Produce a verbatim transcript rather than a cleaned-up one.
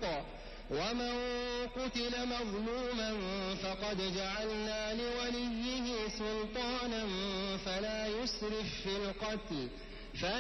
الحق ومن قتل مظلوما فقد جعلنا لوليه سلطانا فلا يسرف في القتل